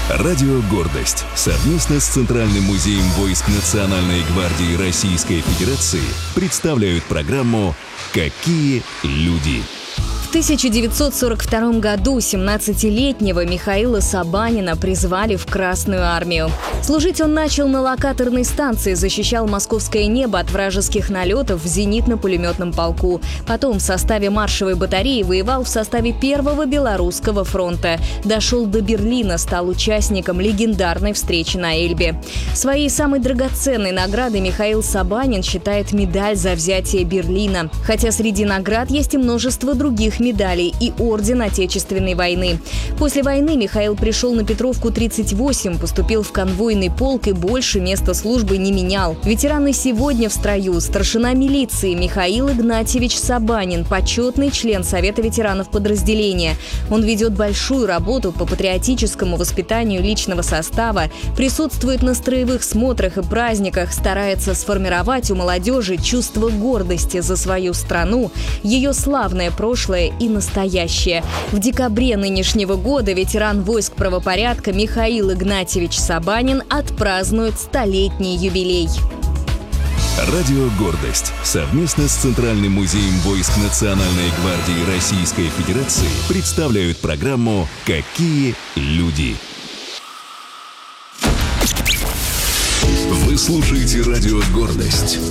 Радио «Гордость» совместно с Центральным музеем войск Национальной гвардии Российской Федерации представляют программу «Какие люди?». В 1942 году 17-летнего Михаила Сабанина призвали в Красную армию. Служить он начал на локаторной станции, защищал московское небо от вражеских налетов в зенитно-пулеметном полку. Потом в составе маршевой батареи воевал в составе Первого Белорусского фронта. Дошел до Берлина, стал участником легендарной встречи на Эльбе. Своей самой драгоценной наградой Михаил Сабанин считает медаль за взятие Берлина. Хотя среди наград есть и множество других медалей и орден Отечественной войны. После войны Михаил пришел на Петровку 38, поступил в конвойный полк и больше места службы не менял. Ветеран и сегодня в строю. Старшина милиции Михаил Игнатьевич Сабанин, почетный член Совета ветеранов подразделения. Он ведет большую работу по патриотическому воспитанию личного состава, присутствует на строевых смотрах и праздниках, старается сформировать у молодежи чувство гордости за свою страну, ее славное прошлое и настоящее. В декабре нынешнего года ветеран войск правопорядка Михаил Игнатьевич Сабанин отпразднует 100-летний юбилей. Радио «Гордость» совместно с Центральным музеем войск Национальной гвардии Российской Федерации представляют программу «Какие люди?». Вы слушаете радио «Гордость».